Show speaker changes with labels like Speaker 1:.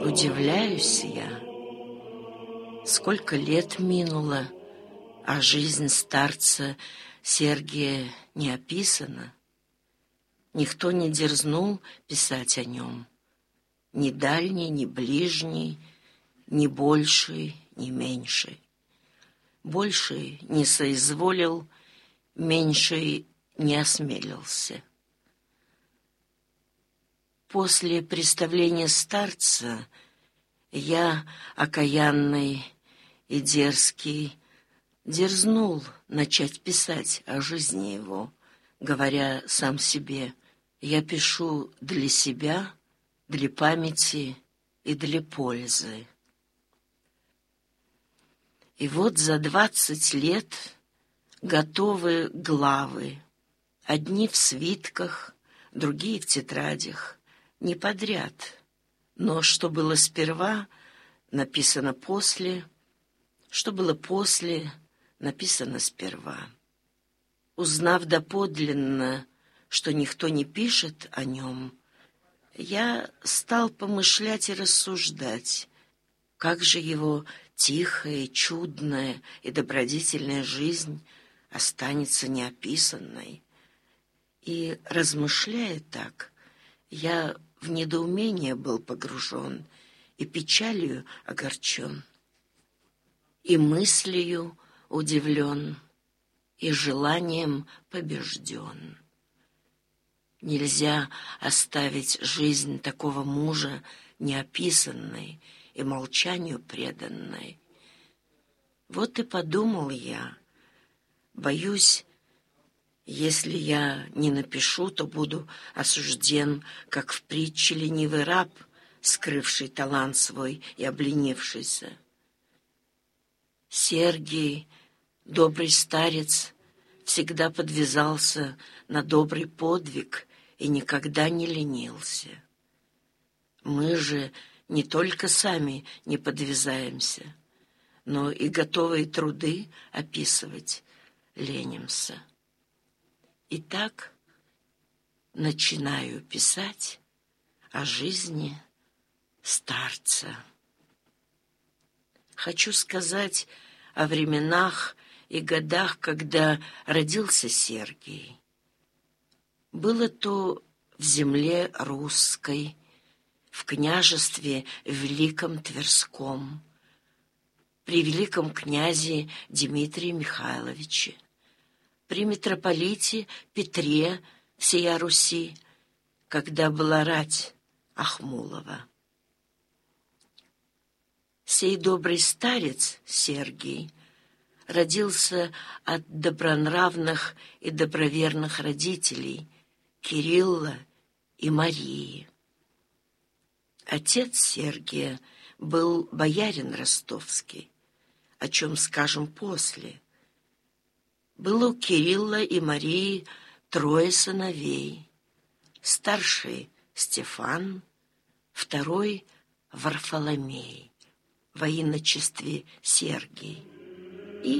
Speaker 1: Удивляюсь я, сколько лет минуло, а жизнь старца Сергия не описана. Никто не дерзнул писать о нем, ни дальний, ни ближний, ни больший, ни меньший. Больший не соизволил, меньший не осмелился. После представления старца я, окаянный и дерзкий, дерзнул начать писать о жизни его, говоря сам себе: я пишу для себя, для памяти и для пользы. И вот за 20 лет готовы главы, одни в свитках, другие в тетрадях, не подряд, но что было сперва, написано после, что было после, написано сперва. Узнав доподлинно, что никто не пишет о нем, я стал помышлять и рассуждать, как же его тихая, чудная и добродетельная жизнь останется неописанной. И, размышляя так, я в недоумение был погружен, и печалью огорчен, и мыслью удивлен, и желанием побежден. Нельзя оставить жизнь такого мужа неописанной и молчанию преданной. Вот и подумал я, боюсь, если я не напишу, то буду осужден, как в притче ленивый раб, скрывший талант свой и обленившийся. Сергий, добрый старец, всегда подвязался на добрый подвиг и никогда не ленился. Мы же не только сами не подвязаемся, но и готовые труды описывать ленимся. Итак, начинаю писать о жизни старца. Хочу сказать о временах и годах, когда родился Сергий. Было то в земле русской, в княжестве Великом Тверском, при великом князе Дмитрии Михайловиче, при митрополите Петре всея Руси, когда была рать Ахмулова. Сей добрый старец Сергий родился от добронравных и доброверных родителей Кирилла и Марии. Отец Сергия был боярин ростовский, о чем скажем после. Было у Кирилла и Марии 3 сыновей. Старший Стефан, второй Варфоломей, во иночестве Сергий.